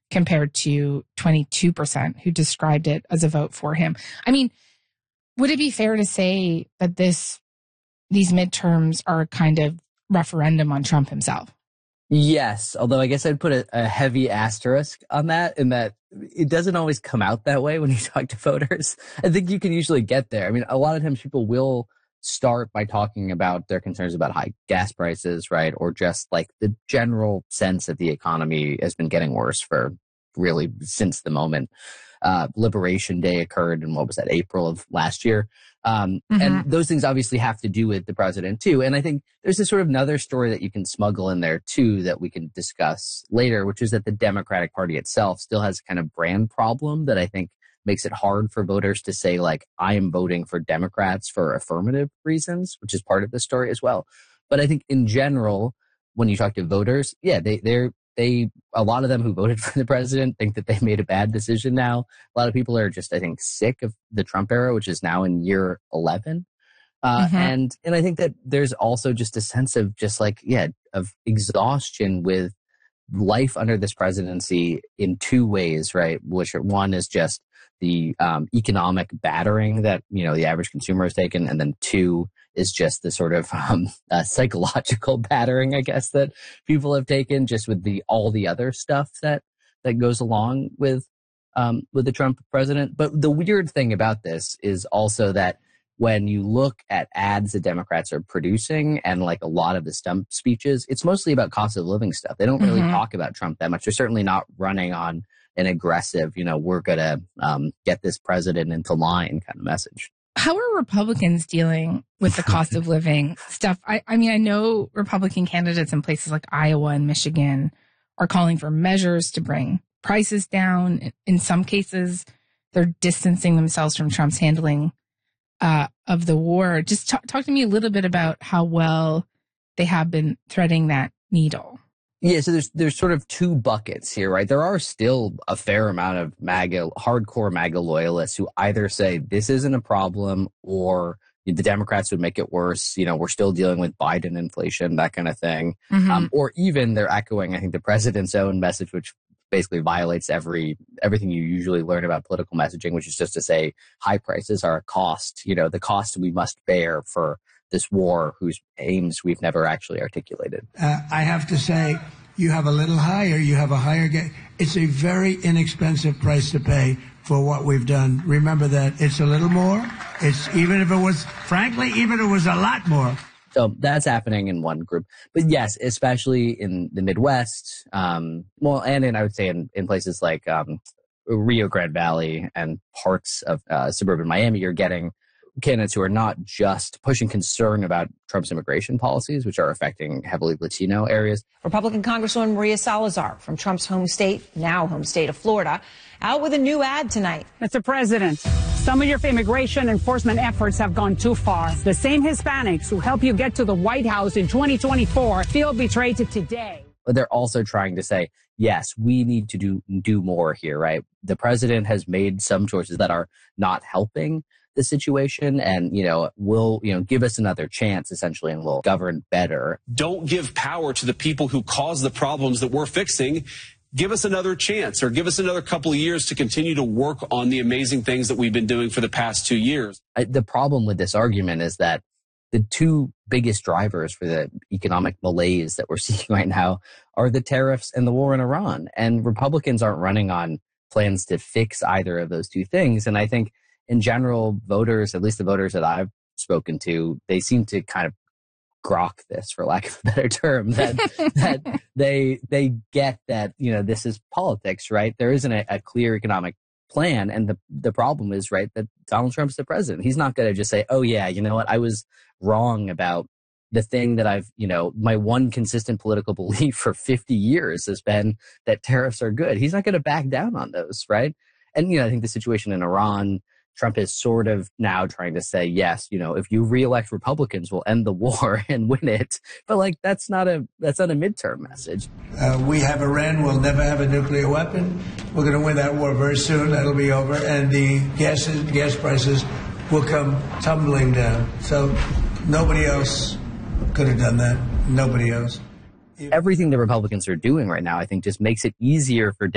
compared to 22% who described it as a vote for him. I mean, would it be fair to say that these midterms are a kind of referendum on Trump himself? Yes, although I guess I'd put a heavy asterisk on that, in that it doesn't always come out that way when you talk to voters. I think you can usually get there. I mean, a lot of times people will start by talking about their concerns about high gas prices, right? Or just like the general sense that the economy has been getting worse for really since the moment Liberation Day occurred in, what was that, April of last year. And those things obviously have to do with the president too. And I think there's a sort of another story that you can smuggle in there too that we can discuss later, which is that the Democratic Party itself still has a kind of brand problem that I think makes it hard for voters to say, like, I am voting for Democrats for affirmative reasons, which is part of the story as well. But I think in general, when you talk to voters, yeah, a lot of them who voted for the president think that they made a bad decision now. A lot of people are just, I think, sick of the Trump era, which is now in year 11. And I think that there's also just a sense of just like, of exhaustion with life under this presidency in two ways, right? Which one is just the economic battering that, the average consumer has taken. And then two is just the sort of psychological battering, I guess, that people have taken just with all the other stuff that goes along with the Trump president. But the weird thing about this is also that when you look at ads that Democrats are producing and like a lot of the stump speeches, it's mostly about cost of living stuff. They don't really talk about Trump that much. They're certainly not running on an aggressive, we're going to get this president into line kind of message. How are Republicans dealing with the cost of living stuff? I mean, I know Republican candidates in places like Iowa and Michigan are calling for measures to bring prices down. In some cases, they're distancing themselves from Trump's handling of the war. Just talk to me a little bit about how well they have been threading that needle. Yeah, so there's sort of two buckets here, right? There are still a fair amount of hardcore MAGA loyalists who either say this isn't a problem or the Democrats would make it worse. We're still dealing with Biden inflation, that kind of thing. Or even they're echoing, I think, the president's own message, which basically violates everything you usually learn about political messaging, which is just to say high prices are a cost, the cost we must bear for this war whose aims we've never actually articulated. I have to say, you have a little higher, you have a higher it's a very inexpensive price to pay for what we've done. Remember that it's a little more. Even if it was a lot more. So that's happening in one group. But yes, especially in the Midwest, and I would say in places like Rio Grande Valley and parts of suburban Miami, you're getting candidates who are not just pushing concern about Trump's immigration policies, which are affecting heavily Latino areas. Republican Congresswoman Maria Salazar from Trump's home state of Florida, out with a new ad tonight. Mr. President, some of your immigration enforcement efforts have gone too far. The same Hispanics who helped you get to the White House in 2024 feel betrayed today. But they're also trying to say, yes, we need to do more here, right? The president has made some choices that are not helping the situation and, will, give us another chance essentially and we'll govern better. Don't give power to the people who cause the problems that we're fixing. Give us another chance or give us another couple of years to continue to work on the amazing things that we've been doing for the past 2 years. The problem with this argument is that the two biggest drivers for the economic malaise that we're seeing right now are the tariffs and the war in Iran. And Republicans aren't running on plans to fix either of those two things. And I think in general, voters, at least the voters that I've spoken to, they seem to kind of grok this, for lack of a better term, that they get that, this is politics, right? There isn't a clear economic plan. And the problem is, right, that Donald Trump's the president. He's not going to just say, oh, yeah, you know what, I was wrong about the thing that I've, my one consistent political belief for 50 years has been that tariffs are good. He's not going to back down on those, right? And, I think the situation in Iran, Trump is sort of now trying to say, yes, if you reelect Republicans, we'll end the war and win it. But that's not a midterm message. We have Iran. We'll never have a nuclear weapon. We're going to win that war very soon. That'll be over. And the gas prices will come tumbling down. So nobody else could have done that. Nobody else. Everything the Republicans are doing right now, I think, just makes it easier for